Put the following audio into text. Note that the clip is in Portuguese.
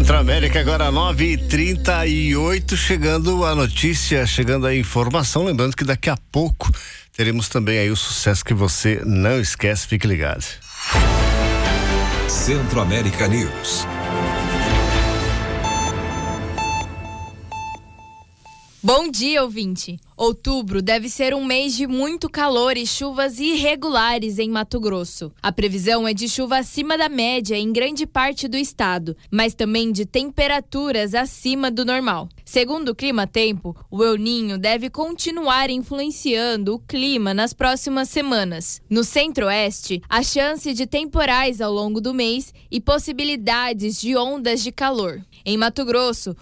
Centro-América, agora 9h38, chegando a notícia, chegando a informação, lembrando que daqui a pouco teremos também aí o sucesso que você não esquece, fique ligado. Centro-América News. Bom dia, ouvinte! Outubro deve ser um mês de muito calor e chuvas irregulares em Mato Grosso. A previsão é de chuva acima da média em grande parte do estado, mas também de temperaturas acima do normal. Segundo o Clima Tempo, o El Niño deve continuar influenciando o clima nas próximas semanas. No centro-oeste, há chance de temporais ao longo do mês e possibilidades de ondas de calor. Em Mato Grosso,